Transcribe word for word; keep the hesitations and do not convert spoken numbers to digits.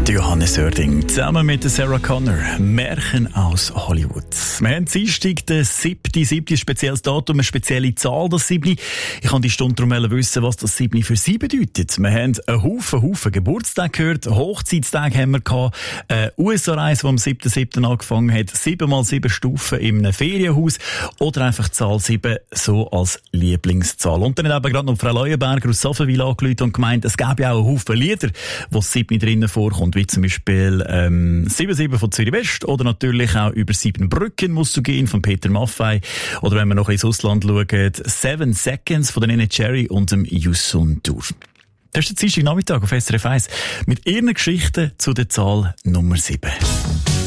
Johannes Oerding zusammen mit Sarah Connor. Märchen aus Hollywood. Wir haben Dienstag, den siebten siebten ein spezielles Datum, eine spezielle Zahl, das siebte. Ich kann die Stunde darum wissen, was das siebte für Sie bedeutet. Wir haben einen Haufen, Haufen Geburtstag gehört, Hochzeitstag haben wir gehabt, eine U S A-Reise, die am siebten siebten angefangen hat, sieben mal sieben Stufen in einem Ferienhaus oder einfach die Zahl sieben so als Lieblingszahl. Und dann hat eben gerade noch Frau Leuenberger aus Safenwil angerufen und gemeint, es gäbe ja auch einen Haufen Lieder, wo das siebte drinnen vorkommt, wie zum Beispiel ähm, sieben sieben von Zürich West oder natürlich auch über sieben Brücken musst du gehen von Peter Maffay oder wenn wir noch ins Ausland schauen, Seven Seconds von der Nene Cherry und dem Yusun Tour. Das ist der Dienstag Nachmittag auf S R F eins mit ihren Geschichten zu der Zahl Nummer sieben.